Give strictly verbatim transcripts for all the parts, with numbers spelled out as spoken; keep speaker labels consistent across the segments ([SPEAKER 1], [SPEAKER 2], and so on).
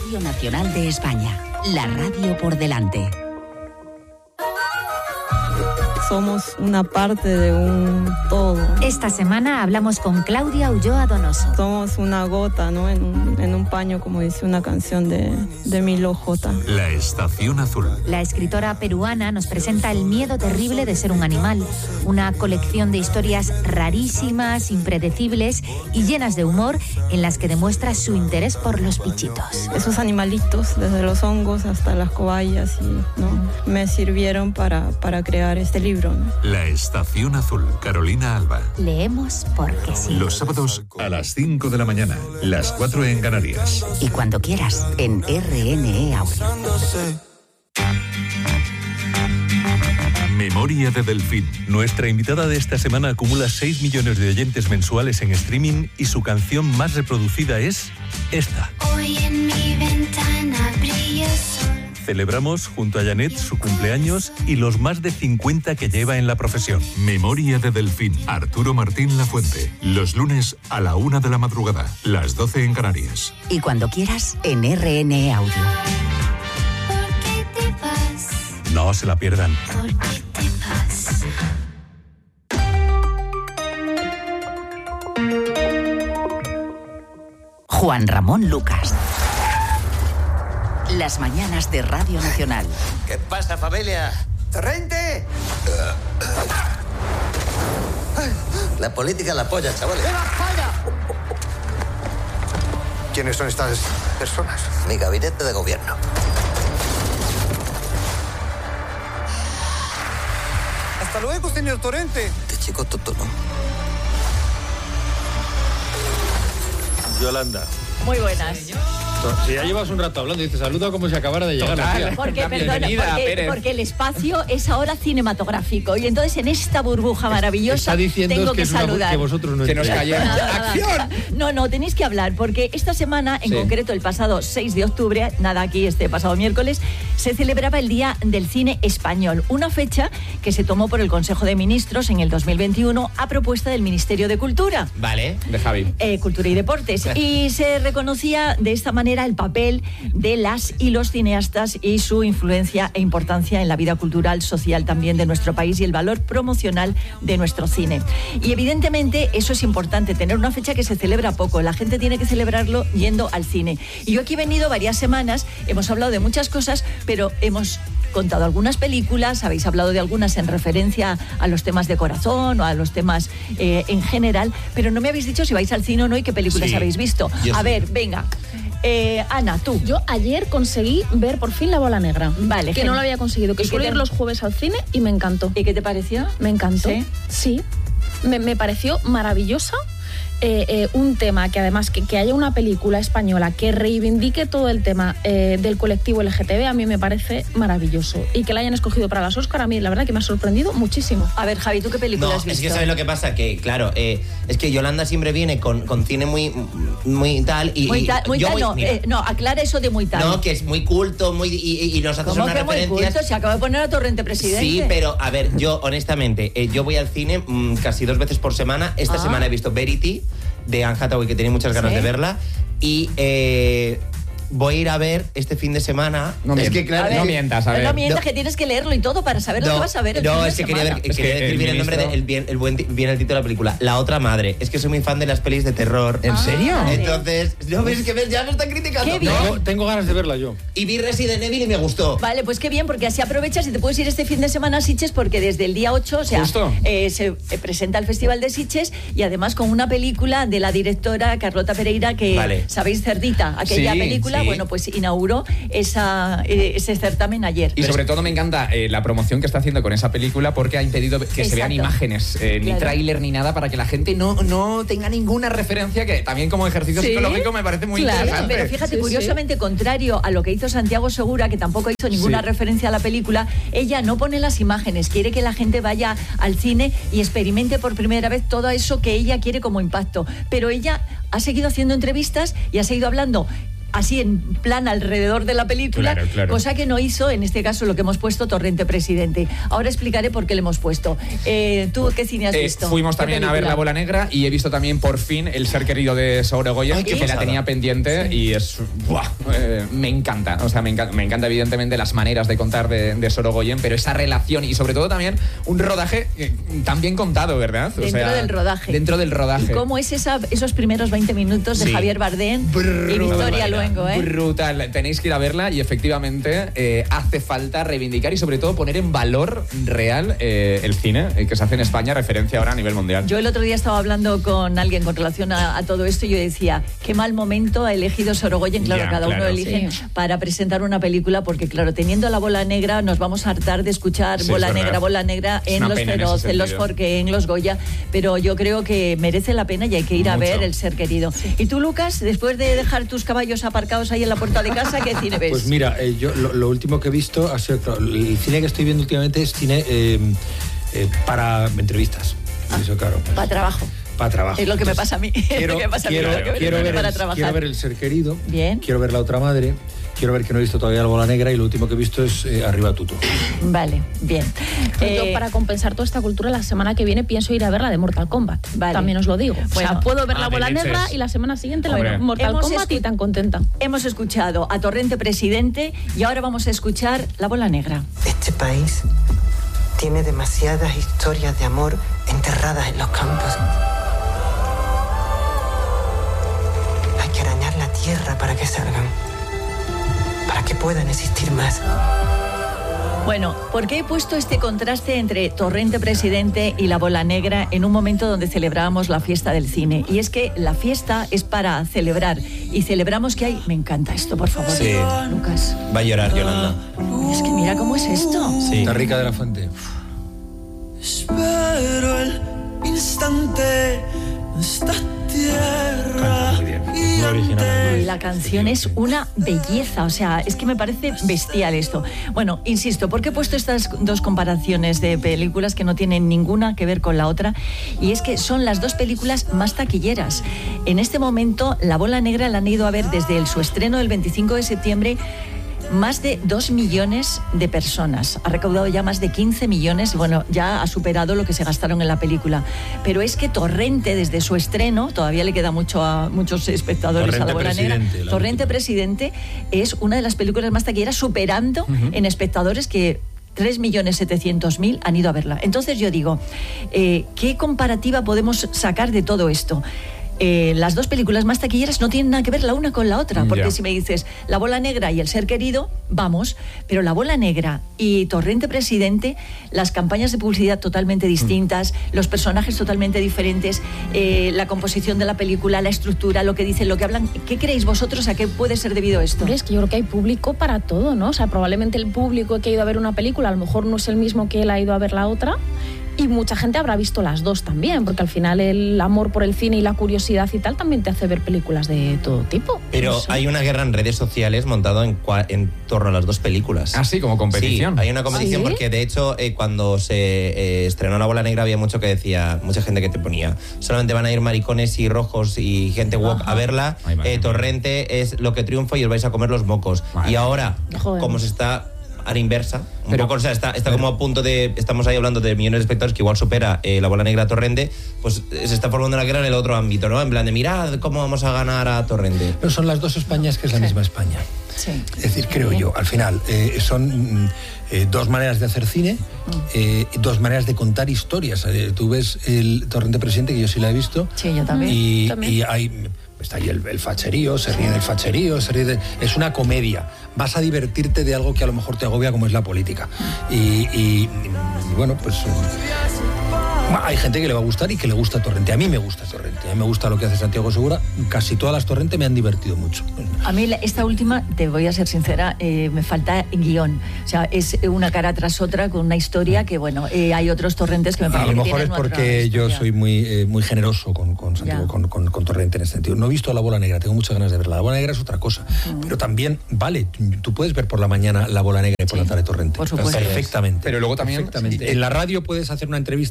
[SPEAKER 1] Radio Nacional de España, la radio por delante.
[SPEAKER 2] Somos una parte de un todo.
[SPEAKER 3] Esta semana hablamos con Claudia Ulloa Donoso.
[SPEAKER 2] Somos una gota, ¿no? En un, en un paño, como dice una canción de, de Milo J.
[SPEAKER 4] La Estación Azul.
[SPEAKER 3] La escritora peruana nos presenta El miedo terrible de ser un animal, una colección de historias rarísimas, impredecibles y llenas de humor en las que demuestra su interés por los bichitos.
[SPEAKER 2] Esos animalitos, desde los hongos hasta las cobayas, y, ¿no? me sirvieron para, para crear este libro.
[SPEAKER 4] La Estación Azul, Carolina Alba.
[SPEAKER 3] Leemos porque sí.
[SPEAKER 4] Los sábados a las cinco de la mañana, las cuatro en Canarias.
[SPEAKER 1] Y cuando quieras, en R N E Audio.
[SPEAKER 4] Memoria de Delfín.
[SPEAKER 5] Nuestra invitada de esta semana acumula seis millones de oyentes mensuales en streaming y su canción más reproducida es esta.
[SPEAKER 6] Hoy en mi ventana brilla sol.
[SPEAKER 5] Celebramos junto a Janet su cumpleaños y los más de cincuenta que lleva en la profesión.
[SPEAKER 4] Memoria de Delfín. Arturo Martín Lafuente. Los lunes a la una de la madrugada, las doce en Canarias.
[SPEAKER 1] Y cuando quieras, en R N E Audio.
[SPEAKER 6] ¿Por qué te vas?
[SPEAKER 5] No se la pierdan.
[SPEAKER 6] ¿Por qué te vas?
[SPEAKER 1] Juan Ramón Lucas. Las mañanas de Radio Nacional.
[SPEAKER 7] ¿Qué pasa, familia? ¡Torrente! La política la polla, chavales.
[SPEAKER 8] ¡Viva España! ¿Quiénes son estas personas?
[SPEAKER 7] Mi gabinete de gobierno.
[SPEAKER 8] Hasta luego, señor Torrente.
[SPEAKER 7] Este chico tonto, ¿no?
[SPEAKER 9] Yolanda.
[SPEAKER 10] Muy buenas.
[SPEAKER 9] Si ya llevas un rato hablando y te saluda como si acabara de llegar.
[SPEAKER 10] Total, porque, perdona, porque, porque el espacio es ahora cinematográfico y entonces en esta burbuja maravillosa tengo que, que saludar.
[SPEAKER 9] Una, que vosotros no que nos callemos.
[SPEAKER 10] ¡Acción! No, no, tenéis que hablar porque esta semana, en sí. concreto el pasado seis de octubre, nada aquí este pasado miércoles, se celebraba el Día del Cine Español, una fecha que se tomó por el Consejo de Ministros en el dos mil veintiuno a propuesta del Ministerio de Cultura.
[SPEAKER 9] Vale, de Javi.
[SPEAKER 10] Eh, Cultura y Deportes. Y se reconocía de esta manera el papel de las y los cineastas y su influencia e importancia en la vida cultural, social también de nuestro país y el valor promocional de nuestro cine. Y evidentemente eso es importante, tener una fecha que se celebra poco. La gente tiene que celebrarlo yendo al cine. Y yo aquí he venido varias semanas, hemos hablado de muchas cosas, pero hemos contado algunas películas, habéis hablado de algunas en referencia a los temas de corazón o a los temas eh, en general, pero no me habéis dicho si vais al cine o no y qué películas sí. habéis visto. Yo a sí. ver, venga. Eh, Ana, tú.
[SPEAKER 11] Yo ayer conseguí ver por fin La Bola Negra.
[SPEAKER 10] Vale.
[SPEAKER 11] Que gen- no lo había conseguido, que suelo ir los jueves al cine y me encantó.
[SPEAKER 10] ¿Y qué te pareció?
[SPEAKER 11] Me encantó.
[SPEAKER 10] Sí.
[SPEAKER 11] Sí. Me, me pareció maravillosa. Eh, eh, un tema que además que, que haya una película española que reivindique todo el tema eh, del colectivo L G T B a mí me parece maravilloso y que la hayan escogido para las Oscar a mí la verdad que me ha sorprendido muchísimo.
[SPEAKER 10] A ver, Javi, ¿tú qué película
[SPEAKER 12] no,
[SPEAKER 10] has visto?
[SPEAKER 12] Es que ¿sabes lo que pasa? Que claro, eh, es que Yolanda siempre viene con, con cine muy, muy tal y...
[SPEAKER 10] Muy tal, muy
[SPEAKER 12] yo
[SPEAKER 10] tal
[SPEAKER 12] voy,
[SPEAKER 10] no, eh, no, aclara eso de muy tal.
[SPEAKER 12] No, que es muy culto muy y, y nos hace unas referencias...
[SPEAKER 10] Muy culto? Se acaba de poner a Torrente presidente.
[SPEAKER 12] Sí, pero a ver, yo honestamente, eh, yo voy al cine mmm, casi dos veces por semana. Esta ah. semana he visto Verity de Anne Hathaway, que tenía muchas ganas ¿Sí? de verla. Y eh, voy a ir a ver este fin de semana.
[SPEAKER 9] No,
[SPEAKER 12] es
[SPEAKER 9] mientas,
[SPEAKER 12] que, claro,
[SPEAKER 9] no mientas, a ver.
[SPEAKER 10] No mientas,
[SPEAKER 12] no,
[SPEAKER 10] que tienes que leerlo y todo para saber
[SPEAKER 12] no,
[SPEAKER 10] lo que vas a ver el
[SPEAKER 12] No,
[SPEAKER 10] fin de
[SPEAKER 12] es que
[SPEAKER 10] semana.
[SPEAKER 12] quería, ver,
[SPEAKER 9] es
[SPEAKER 12] quería
[SPEAKER 9] que
[SPEAKER 12] decir bien el nombre, de, el, bien, el, buen, bien el título de la película. La otra madre. Es que soy muy fan de las pelis de terror.
[SPEAKER 9] ¿En ah, serio?
[SPEAKER 12] Entonces, no ves que ves, ya me están criticando.
[SPEAKER 10] Qué bien.
[SPEAKER 9] Tengo, tengo ganas de verla yo.
[SPEAKER 12] Y vi Resident Evil y me gustó.
[SPEAKER 10] Vale, pues qué bien, porque así aprovechas y te puedes ir este fin de semana a Sitges, porque desde el día ocho, o sea, eh, se eh, presenta el Festival de Sitges y además con una película de la directora Carlota Pereira, que vale. sabéis, Cerdita, aquella sí, película, sí. bueno, pues inauguró esa, eh, ese certamen ayer.
[SPEAKER 9] Y sobre todo me encanta eh, la promoción que está haciendo con esa película, porque ha impedido que Exacto. se vean imágenes, eh, ni claro. tráiler ni nada, para que la gente no, no tenga ninguna referencia, que también como ejercicio ¿Sí? psicológico me parece muy
[SPEAKER 10] claro,
[SPEAKER 9] interesante.
[SPEAKER 10] Pero fíjate,
[SPEAKER 11] sí,
[SPEAKER 10] curiosamente,
[SPEAKER 11] sí.
[SPEAKER 10] contrario a lo que hizo Santiago Segura, que tampoco hizo ninguna sí. referencia a la película, ella no pone las imágenes, quiere que la gente vaya al cine y experimente por primera vez todo eso que ella quiere como impacto. Pero ella ha seguido haciendo entrevistas y ha seguido hablando así en plan alrededor de la película,
[SPEAKER 9] claro, claro.
[SPEAKER 10] cosa que no hizo, en este caso, lo que hemos puesto, Torrente Presidente. Ahora explicaré por qué le hemos puesto. Eh, ¿Tú qué cine has
[SPEAKER 9] Eh,
[SPEAKER 10] visto?
[SPEAKER 9] fuimos
[SPEAKER 10] ¿Qué
[SPEAKER 9] también a ver
[SPEAKER 10] película?
[SPEAKER 9] La Bola Negra y he visto también por fin El ser querido de Sorogoyen,
[SPEAKER 12] Ay, qué
[SPEAKER 9] que la
[SPEAKER 12] pasada.
[SPEAKER 9] tenía pendiente y es... ¡buah! Eh, me encanta, o sea, me encanta, me encanta evidentemente las maneras de contar de, de Sorogoyen, pero esa relación y sobre todo también un rodaje eh, tan bien contado, ¿verdad? O
[SPEAKER 10] Dentro
[SPEAKER 9] sea,
[SPEAKER 10] del rodaje.
[SPEAKER 9] Dentro del rodaje.
[SPEAKER 10] ¿Y cómo es esa, esos primeros veinte minutos de
[SPEAKER 9] Sí.
[SPEAKER 10] Javier Bardem y Victoria Luengo, eh?
[SPEAKER 9] Brutal, tenéis que ir a verla y efectivamente eh, hace falta reivindicar y sobre todo poner en valor real eh, el cine eh, que se hace en España, referencia ahora a nivel mundial.
[SPEAKER 10] Yo el otro día estaba hablando con alguien con relación a, a todo esto y yo decía, qué mal momento ha elegido Sorogoyen, claro,
[SPEAKER 9] Ya,
[SPEAKER 10] cada uno
[SPEAKER 9] claro.
[SPEAKER 10] elige
[SPEAKER 11] Sí.
[SPEAKER 10] para presentar una película, porque claro, teniendo La Bola Negra nos vamos a hartar de escuchar
[SPEAKER 9] Sí,
[SPEAKER 10] Bola
[SPEAKER 9] es verdad.
[SPEAKER 10] Negra, Bola Negra
[SPEAKER 9] Es
[SPEAKER 10] en
[SPEAKER 9] una
[SPEAKER 10] Los
[SPEAKER 9] pena en
[SPEAKER 10] Feroz,
[SPEAKER 9] ese
[SPEAKER 10] en Los
[SPEAKER 9] sentido.
[SPEAKER 10] Forqué, en Los Goya, pero yo creo que merece la pena y hay que ir a
[SPEAKER 9] Mucho.
[SPEAKER 10] ver El ser querido. Y tú, Lucas, después de dejar tus caballos aparcados ahí en la puerta de casa, ¿qué cine ves?
[SPEAKER 13] Pues mira, eh, yo lo, lo último que he visto ha sido, claro, el cine que estoy viendo últimamente es cine eh, eh, para entrevistas. Eso, claro. pues,
[SPEAKER 10] para trabajo.
[SPEAKER 13] Para trabajo.
[SPEAKER 10] Es lo que me
[SPEAKER 13] Entonces,
[SPEAKER 10] pasa a mí. Es
[SPEAKER 13] Quiero,
[SPEAKER 10] lo que pasa a mí,
[SPEAKER 13] quiero,
[SPEAKER 10] lo que me
[SPEAKER 13] quiero
[SPEAKER 10] pasa
[SPEAKER 13] ver
[SPEAKER 10] para
[SPEAKER 13] el,
[SPEAKER 10] trabajar.
[SPEAKER 13] quiero ver El ser querido.
[SPEAKER 10] Bien.
[SPEAKER 13] Quiero ver La otra madre. Quiero ver que no he visto todavía La Bola Negra y lo último que he visto es eh, Arriba Tuto.
[SPEAKER 10] Vale, bien.
[SPEAKER 11] Pues
[SPEAKER 10] Eh,
[SPEAKER 11] yo, para compensar toda esta cultura, la semana que viene pienso ir a ver la de Mortal Kombat.
[SPEAKER 10] Vale.
[SPEAKER 11] También os lo digo. o
[SPEAKER 10] Bueno.
[SPEAKER 11] sea, puedo ver
[SPEAKER 9] Ah,
[SPEAKER 11] La
[SPEAKER 9] de
[SPEAKER 11] Bola
[SPEAKER 9] leches.
[SPEAKER 11] Negra y la semana siguiente la
[SPEAKER 9] Hombre.
[SPEAKER 11] ver Mortal
[SPEAKER 10] Hemos
[SPEAKER 11] Kombat y
[SPEAKER 10] escu-
[SPEAKER 11] tan contenta.
[SPEAKER 10] Hemos escuchado a Torrente Presidente y ahora vamos a escuchar La Bola Negra.
[SPEAKER 14] Este país tiene demasiadas historias de amor enterradas en los campos. Hay que arañar la tierra para que salgan, para que puedan existir más.
[SPEAKER 10] Bueno, ¿por qué he puesto este contraste entre Torrente Presidente y La Bola Negra en un momento donde celebrábamos la fiesta del cine? Y es que la fiesta es para celebrar y celebramos que hay... Me encanta esto, por favor,
[SPEAKER 12] Sí.
[SPEAKER 10] Lucas.
[SPEAKER 12] Va a llorar, Yolanda.
[SPEAKER 10] Es que mira cómo es esto.
[SPEAKER 12] Sí.
[SPEAKER 13] Está Rica de la Fuente.
[SPEAKER 15] Espero el instante de esta tierra.
[SPEAKER 13] Canta muy bien. Es muy original.
[SPEAKER 10] Y la canción es una belleza, o sea, es que me parece bestial esto. Bueno, insisto, ¿por qué he puesto estas dos comparaciones de películas que no tienen ninguna que ver con la otra? Y es que son las dos películas más taquilleras. En este momento, La Bola Negra la han ido a ver desde el, su estreno del veinticinco de septiembre más de dos millones de personas. Ha recaudado ya más de quince millones. Bueno, ya ha superado lo que se gastaron en la película. Pero es que Torrente, desde su estreno, todavía le queda mucho a muchos espectadores
[SPEAKER 13] Torrente
[SPEAKER 10] a La Bola Negra.
[SPEAKER 13] Presidente, la
[SPEAKER 10] Torrente
[SPEAKER 13] última.
[SPEAKER 10] Presidente es una de las películas más taquilleras, superando
[SPEAKER 9] Ujú.
[SPEAKER 10] en espectadores que tres millones setecientos mil han ido a verla. Entonces yo digo, eh, ¿qué comparativa podemos sacar de todo esto? Eh, las dos películas más taquilleras no tienen nada que ver la una con la otra, porque
[SPEAKER 9] Ya.
[SPEAKER 10] si me dices La Bola Negra y El ser querido, vamos, pero La Bola Negra y Torrente Presidente, las campañas de publicidad totalmente distintas, los personajes totalmente diferentes, eh, la composición de la película, la estructura, lo que dicen, lo que hablan. ¿Qué creéis vosotros? ¿A qué puede ser debido esto?
[SPEAKER 11] Hombre, es que yo creo que hay público para todo, ¿no? O sea, probablemente el público que ha ido a ver una película a lo mejor no es el mismo que él ha ido a ver la otra. Y mucha gente habrá visto las dos también, porque al final el amor por el cine y la curiosidad y tal también te hace ver películas de todo tipo.
[SPEAKER 12] Pero
[SPEAKER 11] No sé.
[SPEAKER 12] hay una guerra en redes sociales montado en, cua- en torno a las dos películas.
[SPEAKER 9] Ah, sí, como competición.
[SPEAKER 12] Sí, hay una competición
[SPEAKER 11] ¿Sí?
[SPEAKER 12] porque de hecho eh, cuando se eh, estrenó La Bola Negra había mucho que decía, mucha gente que te ponía, solamente van a ir maricones y rojos y gente woke
[SPEAKER 10] Ajá.
[SPEAKER 12] a verla,
[SPEAKER 9] Ay, madre
[SPEAKER 12] eh,
[SPEAKER 9] mía.
[SPEAKER 12] Torrente es lo que triunfa y os vais a comer los mocos.
[SPEAKER 9] Madre
[SPEAKER 12] y ahora,
[SPEAKER 11] Joder.
[SPEAKER 12] como se está a la inversa, un
[SPEAKER 9] Pero-
[SPEAKER 12] poco, o sea, está, está como a punto de, estamos ahí hablando de millones de espectadores que igual supera eh, La Bola Negra a Torrente, pues eh, se está formando la guerra en el otro ámbito, ¿no? En plan de, mirad cómo vamos a ganar a Torrente.
[SPEAKER 13] Pero son las dos Españas que es la misma España.
[SPEAKER 10] Sí.
[SPEAKER 13] Es decir, creo yo, al final, eh, son mm, eh, dos maneras de hacer cine, eh, dos maneras de contar historias. Eh, tú ves el Torrente Presidente, que yo sí la he visto,
[SPEAKER 10] Sí, yo también.
[SPEAKER 13] y,
[SPEAKER 11] También.
[SPEAKER 13] y hay... Está ahí el, el facherío, se ríe del facherío, se ríe de- es una comedia. Vas a divertirte de algo que a lo mejor te agobia como es la política. Y, y- y, bueno, pues eh, hay gente que le va a gustar y que le gusta Torrente. A mí me gusta Torrente, a mí me gusta lo que hace Santiago Segura. Casi todas las Torrente me han divertido mucho.
[SPEAKER 10] A mí la- esta última, te voy a ser sincera, eh, me falta guión. O sea, es una cara tras otra con una historia que, bueno, eh, hay otros Torrentes que me
[SPEAKER 13] A
[SPEAKER 10] parece
[SPEAKER 13] lo
[SPEAKER 10] que
[SPEAKER 13] mejor es
[SPEAKER 10] tienen otra
[SPEAKER 13] porque yo
[SPEAKER 10] historia.
[SPEAKER 13] soy muy, eh, muy generoso con, con Santiago,
[SPEAKER 10] Ya.
[SPEAKER 13] con, con- con Torrente en ese sentido. No he visto La Bola Negra, tengo muchas ganas de verla. La Bola Negra es otra cosa. Pero también, vale, tú puedes ver por la mañana La Bola Negra y por la tarde Torrente.
[SPEAKER 10] por supuesto.
[SPEAKER 13] Perfectamente.
[SPEAKER 9] Pero luego también-
[SPEAKER 13] Perfectamente.
[SPEAKER 9] y-
[SPEAKER 13] En la radio puedes hacer una entrevista sesuda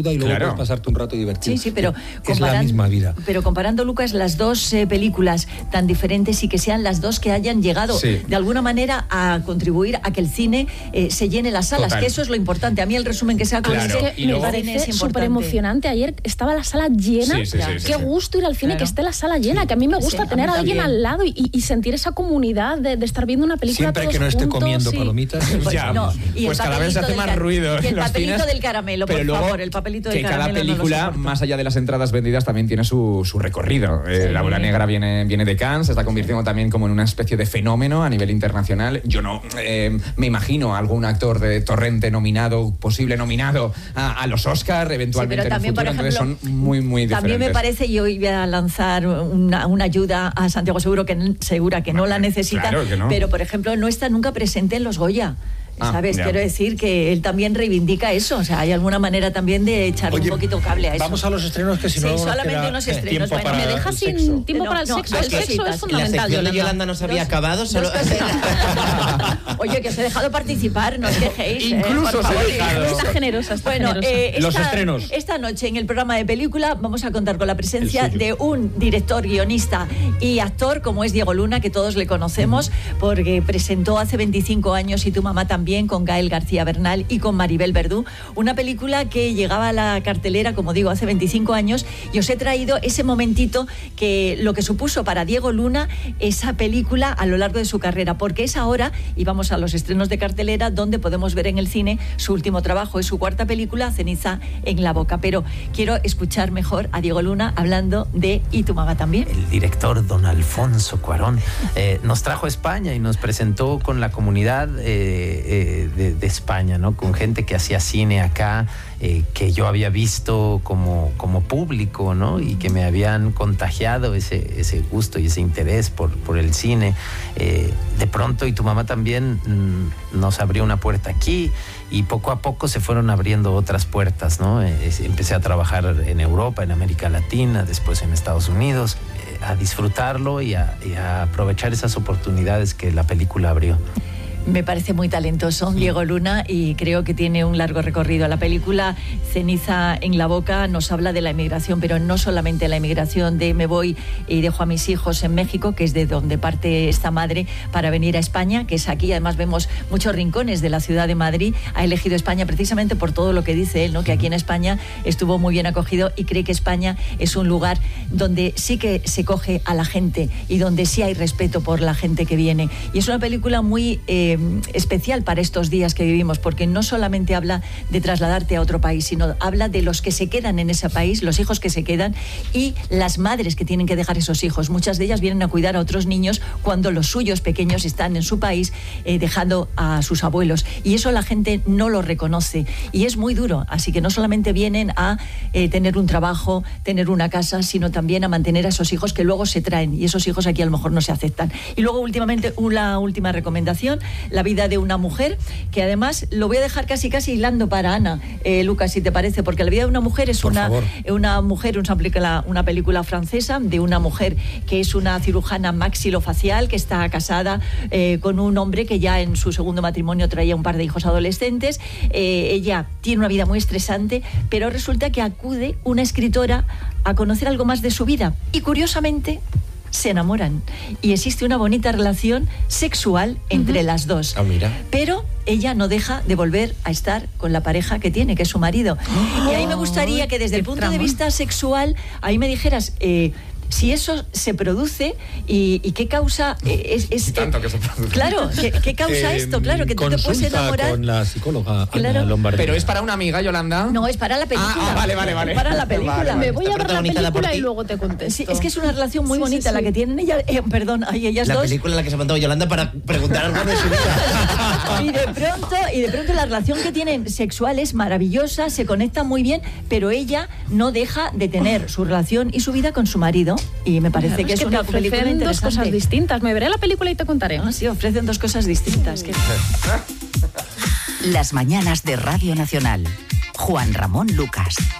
[SPEAKER 13] duda y luego
[SPEAKER 9] Claro.
[SPEAKER 13] puedes pasarte un rato divertido.
[SPEAKER 10] Sí, sí, pero
[SPEAKER 13] es la
[SPEAKER 10] comparan-
[SPEAKER 13] misma vida.
[SPEAKER 10] Pero comparando, Lucas, las dos eh, películas tan diferentes y que sean las dos que hayan llegado
[SPEAKER 9] Sí.
[SPEAKER 10] de alguna manera a contribuir a que el cine eh, se llene las salas,
[SPEAKER 9] Total.
[SPEAKER 10] que eso es lo importante. A mí el resumen que se ha
[SPEAKER 9] Claro.
[SPEAKER 10] conseguido
[SPEAKER 11] Es que
[SPEAKER 9] Y
[SPEAKER 11] me
[SPEAKER 9] luego-
[SPEAKER 11] parece
[SPEAKER 10] es
[SPEAKER 11] súper
[SPEAKER 10] importante.
[SPEAKER 11] emocionante. Ayer estaba la sala llena.
[SPEAKER 9] Sí, sí, sí, sí,
[SPEAKER 11] Qué
[SPEAKER 9] sí.
[SPEAKER 11] gusto ir al cine,
[SPEAKER 10] Claro.
[SPEAKER 11] que esté la sala llena. Que a mí me gusta
[SPEAKER 10] Sí, a
[SPEAKER 11] tener
[SPEAKER 10] mí
[SPEAKER 11] a alguien
[SPEAKER 10] también.
[SPEAKER 11] al lado y, y sentir esa comunidad de, de estar viendo una película
[SPEAKER 13] Siempre
[SPEAKER 11] todos
[SPEAKER 13] que no esté
[SPEAKER 11] juntos
[SPEAKER 13] comiendo
[SPEAKER 11] y-
[SPEAKER 13] palomitas.
[SPEAKER 10] Pues
[SPEAKER 9] Ya,
[SPEAKER 10] no, y el
[SPEAKER 9] pues cada vez se
[SPEAKER 10] papelito
[SPEAKER 9] hace
[SPEAKER 10] del
[SPEAKER 9] más
[SPEAKER 10] car-
[SPEAKER 9] ruido
[SPEAKER 10] y el
[SPEAKER 9] en los
[SPEAKER 10] papelito
[SPEAKER 9] cines.
[SPEAKER 10] del caramelo, por
[SPEAKER 9] Pero luego,
[SPEAKER 10] favor, el papelito del
[SPEAKER 9] que cada
[SPEAKER 10] caramelo no lo
[SPEAKER 9] película,
[SPEAKER 10] soporto.
[SPEAKER 9] más allá de las entradas vendidas, también tiene su, su recorrido. Eh, La Bola Negra viene, viene de Cannes, se está convirtiendo también como en una especie de fenómeno a nivel internacional. Yo no eh, me imagino a algún actor de Torrente nominado, posible nominado a, a los Oscar, eventualmente
[SPEAKER 10] Sí, pero también,
[SPEAKER 9] en el futuro.
[SPEAKER 10] por ejemplo,
[SPEAKER 9] Entonces son muy, muy diferentes.
[SPEAKER 10] También me parece, y hoy voy a lanzar una, una ayuda a Santiago Seguro, que n- segura que no la necesita,
[SPEAKER 9] claro que no.
[SPEAKER 10] pero por ejemplo no está nunca presente en los Goya.
[SPEAKER 9] Ah,
[SPEAKER 10] ¿Sabes?
[SPEAKER 9] ya.
[SPEAKER 10] Quiero decir que él también reivindica eso. O sea, hay alguna manera también de echarle
[SPEAKER 13] Oye,
[SPEAKER 10] un poquito cable a eso.
[SPEAKER 13] Vamos a los estrenos, que si
[SPEAKER 10] Sí,
[SPEAKER 13] no nos
[SPEAKER 10] solamente
[SPEAKER 13] queda
[SPEAKER 10] unos
[SPEAKER 13] eh,
[SPEAKER 10] estrenos.
[SPEAKER 13] tiempo
[SPEAKER 10] Bueno,
[SPEAKER 13] para
[SPEAKER 11] Me deja
[SPEAKER 13] el
[SPEAKER 11] sin
[SPEAKER 13] sexo.
[SPEAKER 11] tiempo
[SPEAKER 10] No,
[SPEAKER 11] para el
[SPEAKER 10] no,
[SPEAKER 11] sexo.
[SPEAKER 10] dos
[SPEAKER 11] El sexo
[SPEAKER 10] cositas.
[SPEAKER 11] es
[SPEAKER 12] La
[SPEAKER 11] fundamental,
[SPEAKER 12] sección de
[SPEAKER 11] Yolanda.
[SPEAKER 12] Yolanda no se había
[SPEAKER 10] Dos-
[SPEAKER 12] acabado,
[SPEAKER 10] dos
[SPEAKER 12] solo...
[SPEAKER 10] cositas. Oye, que os he dejado participar, no os quejéis. eh,
[SPEAKER 9] Incluso
[SPEAKER 10] por
[SPEAKER 9] os he
[SPEAKER 10] favor.
[SPEAKER 9] dejado.
[SPEAKER 11] Está generosa, está
[SPEAKER 10] Bueno,
[SPEAKER 11] generosa.
[SPEAKER 10] eh,
[SPEAKER 13] Los
[SPEAKER 10] esta,
[SPEAKER 13] estrenos.
[SPEAKER 10] esta noche en el programa de película vamos a contar con la presencia
[SPEAKER 13] El suyo.
[SPEAKER 10] de un director, guionista y actor como es Diego Luna, que todos le conocemos porque presentó hace veinticinco años Y tu mamá también con Gael García Bernal y con Maribel Verdú, una película que llegaba a la cartelera, como digo, hace veinticinco años, y os he traído ese momentito que lo que supuso para Diego Luna esa película a lo largo de su carrera, porque es ahora, y vamos a los estrenos de cartelera, donde podemos ver en el cine su último trabajo, es su cuarta película, Ceniza en la boca. Pero quiero escuchar mejor a Diego Luna hablando de Y tu mamá también.
[SPEAKER 16] El director don Alfonso Cuarón eh, nos trajo a España y nos presentó con la comunidad eh, eh, de, de España, ¿no? Con gente que hacía cine acá, eh, que yo había visto como, como público, ¿no? Y que me habían contagiado ese, ese gusto y ese interés por, por el cine. Eh, de pronto Y tu mamá también mm, nos abrió una puerta aquí, y poco a poco se fueron abriendo otras puertas, ¿no? Eh, empecé a trabajar en Europa, en América Latina, después en Estados Unidos, eh, a disfrutarlo y a, y a aprovechar esas oportunidades que la película abrió.
[SPEAKER 10] Me parece muy talentoso Diego Luna y creo que tiene un largo recorrido. La película Ceniza en la boca nos habla de la emigración, pero no solamente la emigración de me voy y dejo a mis hijos en México, que es de donde parte esta madre para venir a España, que es aquí. Además vemos muchos rincones de la ciudad de Madrid. Ha elegido España precisamente por todo lo que dice él, ¿no? Que aquí en España estuvo muy bien acogido y cree que España es un lugar donde sí que se coge a la gente y donde sí hay respeto por la gente que viene. Y es una película muy eh, especial para estos días que vivimos, porque no solamente habla de trasladarte a otro país, sino habla de los que se quedan en ese país, los hijos que se quedan y las madres que tienen que dejar esos hijos. Muchas de ellas vienen a cuidar a otros niños cuando los suyos pequeños están en su país eh, dejando a sus abuelos, y eso la gente no lo reconoce y es muy duro. Así que no solamente vienen a eh, tener un trabajo, tener una casa, sino también a mantener a esos hijos que luego se traen, y esos hijos aquí a lo mejor no se aceptan. Y luego últimamente una última recomendación, La vida de una mujer, que además lo voy a dejar casi casi hilando para Ana, eh, Lucas, si te parece, porque La vida de una mujer es una, una mujer, una película, una película francesa de una mujer que es una cirujana maxilofacial que está casada eh, con un hombre que ya en su segundo matrimonio traía un par de hijos adolescentes. Eh, ella tiene una vida muy estresante, pero resulta que acude una escritora a conocer algo más de su vida y curiosamente se enamoran y existe una bonita relación sexual entre uh-huh. las dos.
[SPEAKER 12] Ah, mira.
[SPEAKER 10] Pero ella no deja de volver a estar con la pareja que tiene, que es su marido. Oh, y a mí me gustaría que desde el punto tramo. de vista sexual, ahí me dijeras... Eh, si eso se produce y, y qué causa eh, es, es
[SPEAKER 9] tanto que se produce.
[SPEAKER 10] Claro, ¿qué, qué causa eh, esto? Claro, que tú te puedes enamorar
[SPEAKER 13] con la psicóloga
[SPEAKER 10] claro.
[SPEAKER 13] Ana Lombardía.
[SPEAKER 9] Pero es para una amiga, Yolanda.
[SPEAKER 10] No, es para la película.
[SPEAKER 9] Ah, ah vale, vale, vale.
[SPEAKER 10] Es para la película.
[SPEAKER 9] Vale, vale.
[SPEAKER 11] Me voy a ver la película y luego te contesto.
[SPEAKER 10] Sí, es que es una relación muy sí, bonita sí, sí. la que tienen ella, eh, perdón, ay, ellas
[SPEAKER 12] la
[SPEAKER 10] dos.
[SPEAKER 12] La película en la que se ha mandado Yolanda para preguntar algo de su vida.
[SPEAKER 10] y de pronto, y de pronto la relación que tienen sexual es maravillosa, se conectan muy bien, pero ella no deja de tener su relación y su vida con su marido, y me parece que es, que es una película interesante.
[SPEAKER 11] Dos cosas distintas. Me veré la película y te contaré.
[SPEAKER 10] Ah, sí, ofrecen dos cosas distintas. ¿Qué?
[SPEAKER 1] Las mañanas de Radio Nacional. Juan Ramón Lucas.